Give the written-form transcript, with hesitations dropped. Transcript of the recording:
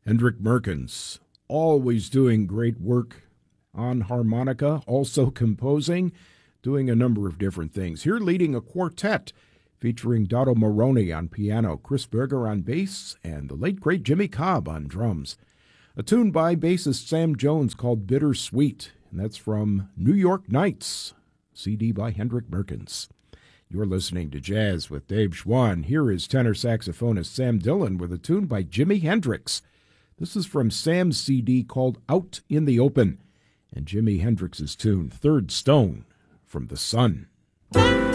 Hendrik Merkens, always doing great work on harmonica, also composing, doing a number of different things. Here leading a quartet featuring Dotto Moroni on piano, Chris Berger on bass, and the late great Jimmy Cobb on drums. A tune by bassist Sam Jones called Bittersweet, and that's from New York Nights, CD by Hendrik Merkens. You're listening to Jazz with Dave Schwann. Here is tenor saxophonist Sam Dillon with a tune by Jimi Hendrix. This is from Sam's CD called Out in the Open, and Jimi Hendrix's tune, Third Stone, from The Sun.